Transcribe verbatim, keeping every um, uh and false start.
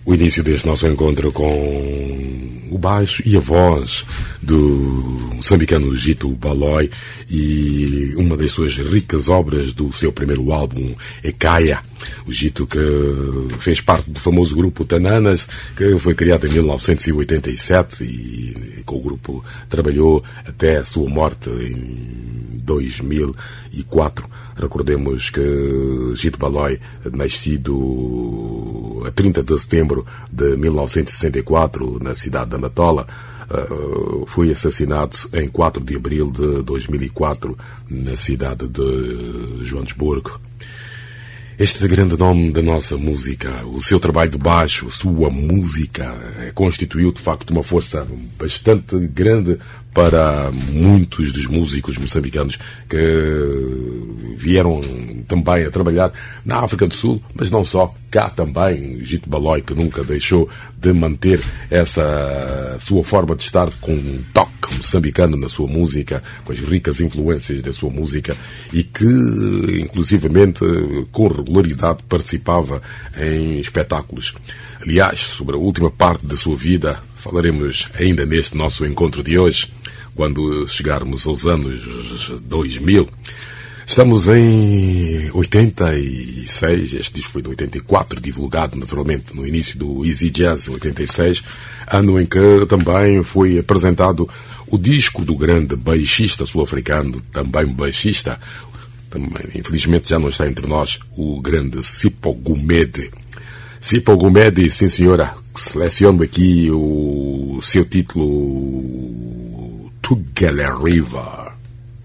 O início deste nosso encontro com o baixo e a voz do moçambicano Gito Balói e uma das suas ricas obras do seu primeiro álbum, Ekaya. O Gito, que fez parte do famoso grupo Tananas, que foi criado em mil novecentos e oitenta e sete e com o grupo trabalhou até a sua morte em dois mil e quatro. Recordemos que Gito Balói, nascido a trinta de setembro de mil novecentos e sessenta e quatro na cidade de Matola, foi assassinado em quatro de abril de dois mil e quatro na cidade de Joanesburgo. Este grande nome da nossa música, o seu trabalho de baixo, a sua música, constituiu de facto uma força bastante grande para muitos dos músicos moçambicanos que vieram também a trabalhar na África do Sul, mas não só, cá também. Gito Balói, que nunca deixou de manter essa sua forma de estar com um toque moçambicano na sua música, com as ricas influências da sua música, e que inclusivamente com regularidade participava em espetáculos. Aliás, sobre a última parte da sua vida falaremos ainda neste nosso encontro de hoje, quando chegarmos aos anos dois mil. Estamos em oitenta e seis, este disco foi de oitenta e quatro, divulgado naturalmente no início do Easy Jazz, em oitenta e seis, ano em que também foi apresentado o disco do grande baixista sul-africano, também baixista, também, infelizmente já não está entre nós, o grande Sipho Gumede. Sipho Gumede, sim senhora, seleciono aqui o seu título Tugela River.